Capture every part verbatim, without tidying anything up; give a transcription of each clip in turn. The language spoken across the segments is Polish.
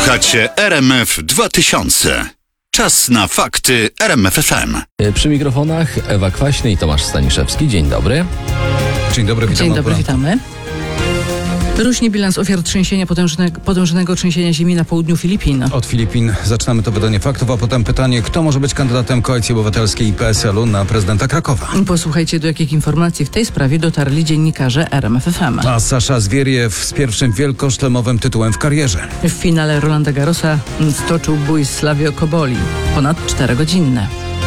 Słuchacie R M F dwa tysiące. Czas na fakty R M F F M. Przy mikrofonach Ewa Kwaśny i Tomasz Staniszewski. Dzień dobry. Dzień dobry, witamy. Dzień dobry, witamy. Rośnie bilans ofiar trzęsienia, potężnego, potężnego trzęsienia ziemi na południu Filipin. Od Filipin zaczynamy to wydanie faktów, a potem pytanie, kto może być kandydatem Koalicji Obywatelskiej i P S L u na prezydenta Krakowa. Posłuchajcie, do jakich informacji w tej sprawie dotarli dziennikarze R M F F M. A Sasza Zwieriew z pierwszym wielkoszlemowym tytułem w karierze. W finale Rolanda Garrosa stoczył bój z Slavio Koboli. Ponad czterogodzinne.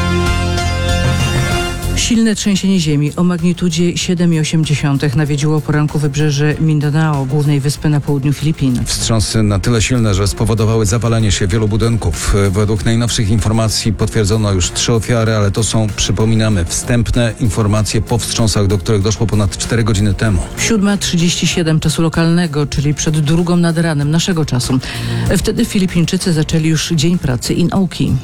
Silne trzęsienie ziemi o magnitudzie siedem przecinek osiem nawiedziło o poranku wybrzeże Mindanao, głównej wyspy na południu Filipin. Wstrząsy na tyle silne, że spowodowały zawalenie się wielu budynków. Według najnowszych informacji potwierdzono już trzy ofiary, ale to są, przypominamy, wstępne informacje po wstrząsach, do których doszło ponad cztery godziny temu. siódma trzydzieści siedem czasu lokalnego, czyli przed drugą nad ranem naszego czasu. Wtedy Filipińczycy zaczęli już dzień pracy i nauki.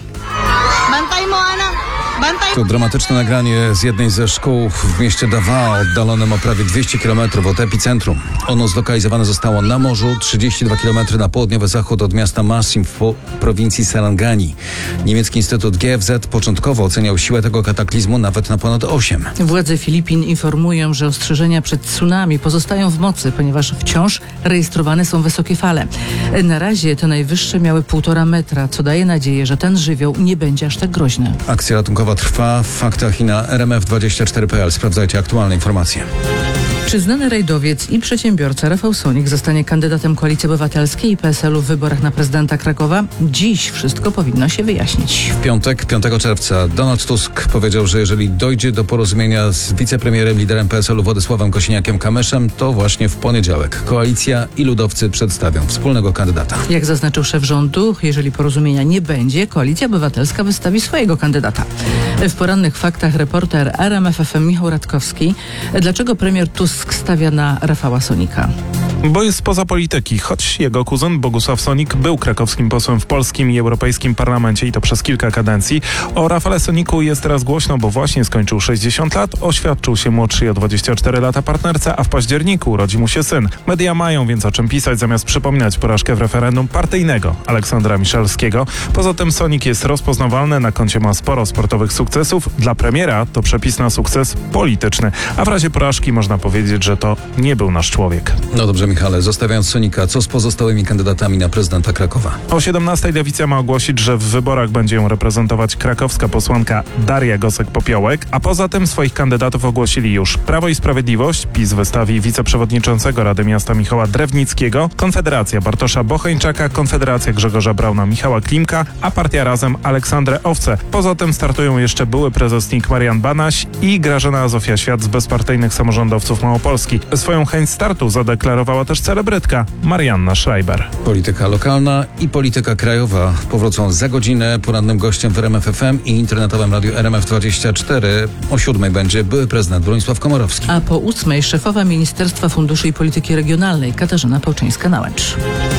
To dramatyczne nagranie z jednej ze szkół w mieście Davao, oddalonym o prawie dwieście kilometrów od epicentrum. Ono zlokalizowane zostało na morzu, trzydzieści dwa kilometry na południowy zachód od miasta Masim w prowincji Sarangani. Niemiecki Instytut G F Z początkowo oceniał siłę tego kataklizmu nawet na ponad osiem. Władze Filipin informują, że ostrzeżenia przed tsunami pozostają w mocy, ponieważ wciąż rejestrowane są wysokie fale. Na razie te najwyższe miały półtora metra, co daje nadzieję, że ten żywioł nie będzie aż tak groźny. Akcja ratunkowa trwa w faktach i na R M F dwadzieścia cztery kropka p l. Sprawdzajcie aktualne informacje. Czy znany rajdowiec i przedsiębiorca Rafał Sonik zostanie kandydatem Koalicji Obywatelskiej i P S L u w wyborach na prezydenta Krakowa? Dziś wszystko powinno się wyjaśnić. W piątek, piątego czerwca, Donald Tusk powiedział, że jeżeli dojdzie do porozumienia z wicepremierem, liderem P S L u Władysławem Kosiniakiem-Kamyszem, to właśnie w poniedziałek Koalicja i ludowcy przedstawią wspólnego kandydata. Jak zaznaczył szef rządu, jeżeli porozumienia nie będzie, Koalicja Obywatelska wystawi swojego kandydata. W porannych faktach reporter R M F F M Michał Radkowski. Dlaczego premier Tusk stawia na Rafała Sonika? Bo jest spoza polityki, choć jego kuzyn Bogusław Sonik był krakowskim posłem w polskim i europejskim parlamencie i to przez kilka kadencji. O Rafale Soniku jest teraz głośno, bo właśnie skończył sześćdziesiąt lat, oświadczył się młodszy o dwadzieścia cztery lata partnerce, a w październiku urodzi mu się syn. Media mają więc o czym pisać, zamiast przypominać porażkę w referendum partyjnego Aleksandra Miszalskiego. Poza tym Sonik jest rozpoznawalny, na koncie ma sporo sportowych sukcesów. Dla premiera to przepis na sukces polityczny, a w razie porażki można powiedzieć, że to nie był nasz człowiek. No dobrze, Michale, zostawiając Sonika, co z pozostałymi kandydatami na prezydenta Krakowa? O siedemnastej Lewica ma ogłosić, że w wyborach będzie ją reprezentować krakowska posłanka Daria Gosek-Popiołek, a poza tym swoich kandydatów ogłosili już Prawo i Sprawiedliwość, PiS wystawi wiceprzewodniczącego Rady Miasta Michała Drewnickiego, Konfederacja Bartosza Bocheńczaka, Konfederacja Grzegorza Brauna Michała Klimka, a Partia Razem Aleksandrę Owce. Poza tym startują jeszcze były prezesnik Marian Banaś i Grażyna Zofia Świat z bezpartyjnych samorządowców Małopolski. Swoją chęć startu zadeklarowała też celebrytka Marianna Schreiber. Polityka lokalna i polityka krajowa powrócą za godzinę. Porannym gościem w R M F F M i internetowym radiu R M F dwadzieścia cztery o siódmej będzie były prezydent Bronisław Komorowski. A po ósmej szefowa Ministerstwa Funduszy i Polityki Regionalnej Katarzyna Pałczyńska-Nałęcz.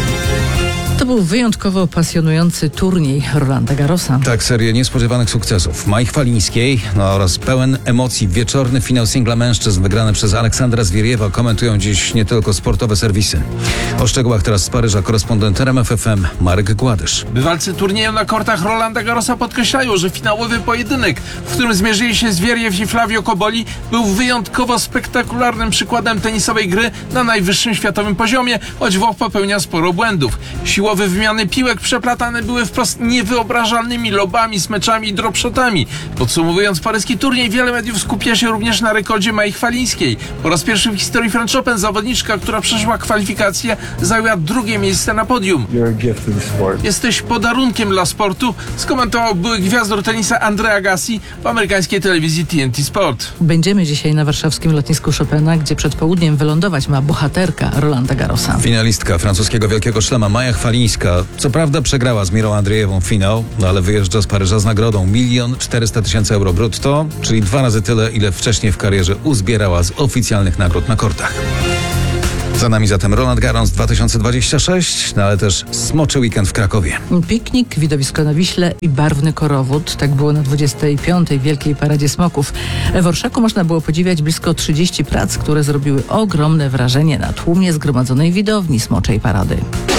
To był wyjątkowo pasjonujący turniej Rolanda Garrosa. Tak, serię niespodziewanych sukcesów Mai Chwalińskiej no, oraz pełen emocji wieczorny finał singla mężczyzn wygrany przez Aleksandra Zwieriewa komentują dziś nie tylko sportowe serwisy. O szczegółach teraz z Paryża korespondent R M F F M Marek Gładysz. Bywalcy turnieju na kortach Rolanda Garrosa podkreślają, że finałowy pojedynek, w którym zmierzyli się Zwieriew i Flavio Koboli, był wyjątkowo spektakularnym przykładem tenisowej gry na najwyższym światowym poziomie, choć Włoch popełnia sporo błędów. Siłowe wymiany piłek przeplatane były wprost niewyobrażalnymi lobami, smeczami i dropshotami. Podsumowując paryski turniej, wiele mediów skupia się również na rekordzie Mai Chwalińskiej. Po raz pierwszy w historii French Open zawodniczka, która przeszła kwalifikacje, zajęła drugie miejsce na podium. Jesteś podarunkiem dla sportu, skomentował były gwiazdor tenisa Andre Agassi w amerykańskiej telewizji T N T Sport. Będziemy dzisiaj na warszawskim lotnisku Chopina, gdzie przed południem wylądować ma bohaterka Rolanda Garrosa. Finalistka francuskiego Wielkiego Szlema Maja Chwalińska co prawda przegrała z Mirą Andrzejewą finał, no ale wyjeżdża z Paryża z nagrodą milion czterysta tysięcy euro brutto, czyli dwa razy tyle, ile wcześniej w karierze uzbierała z oficjalnych nagród na kortach. Za nami zatem Roland Garros dwa tysiące dwadzieścia sześć, no ale też smoczy weekend w Krakowie. Piknik, widowisko na Wiśle i barwny korowód. Tak było na dwudziestej piątej Wielkiej Paradzie Smoków. W Orszaku można było podziwiać blisko trzydzieści prac, które zrobiły ogromne wrażenie na tłumie zgromadzonej widowni smoczej parady.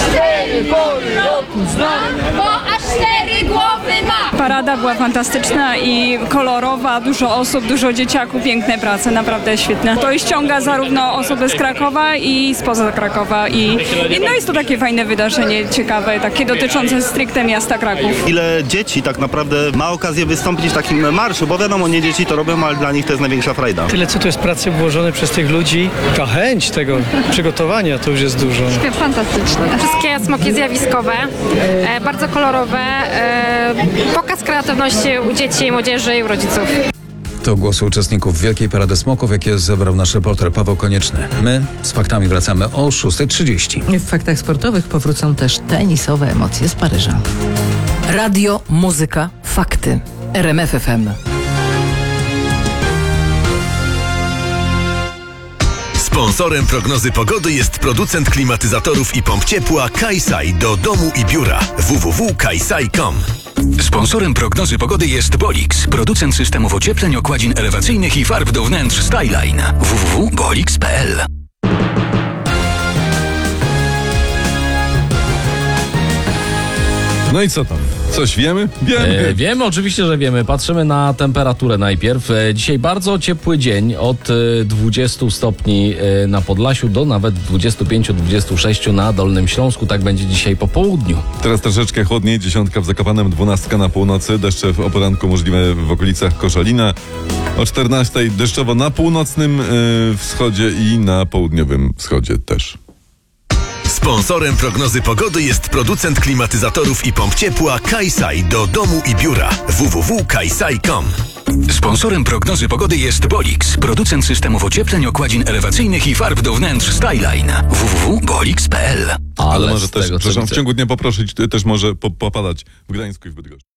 Cztery pory roku zna, bo aż cztery głowy ma. Parada była fantastyczna i kolorowa, dużo osób, dużo dzieciaków, piękne prace, naprawdę świetne. To ściąga zarówno osoby z Krakowa i spoza Krakowa i, i no jest to takie fajne wydarzenie, ciekawe, takie dotyczące stricte miasta Kraków. Ile dzieci tak naprawdę ma okazję wystąpić w takim marszu, bo wiadomo, nie dzieci to robią, ale dla nich to jest największa frajda. Tyle, co tu jest pracy włożone przez tych ludzi, ta chęć tego przygotowania to już jest dużo. Fantastyczne. Wszystkie smoki zjawiskowe, e, bardzo kolorowe, e, pokaz kreatywności u dzieci, młodzieży i u rodziców. To głosy uczestników Wielkiej Parady Smoków, jakie zebrał nasz reporter Paweł Konieczny. My z faktami wracamy o szósta trzydzieści. W faktach sportowych powrócą też tenisowe emocje z Paryża. Radio, muzyka, fakty. R M F F M. Sponsorem prognozy pogody jest producent klimatyzatorów i pomp ciepła Kaisai do domu i biura. w w w kropka kaisai kropka com. Sponsorem prognozy pogody jest Bolix, producent systemów ociepleń, okładzin elewacyjnych i farb do wnętrz Styline. w w w kropka bolix kropka p l. No i co tam? Coś wiemy? Wiemy. E, wiemy, oczywiście, że wiemy. Patrzymy na temperaturę najpierw. E, dzisiaj bardzo ciepły dzień, od e, dwudziestu stopni e, na Podlasiu do nawet dwudziestu pięciu do dwudziestu sześciu na Dolnym Śląsku. Tak będzie dzisiaj po południu. Teraz troszeczkę chłodniej, dziesiątka w Zakopanem, dwunastka na północy, deszcze w o poranku możliwe w okolicach Koszalina. O czternastej deszczowo na północnym e, wschodzie i na południowym wschodzie też. Sponsorem prognozy pogody jest producent klimatyzatorów i pomp ciepła Kaisai do domu i biura. w w w kropka kaisai kropka com. Sponsorem prognozy pogody jest Bolix, producent systemów ociepleń, okładzin elewacyjnych i farb do wnętrz Styline. w w w kropka bolix kropka p l. Ale, Ale może z też, tego, przepraszam, w widzę. ciągu dnia poprosić, też może po, popadać w Gdańsku i w Bydgoszczy.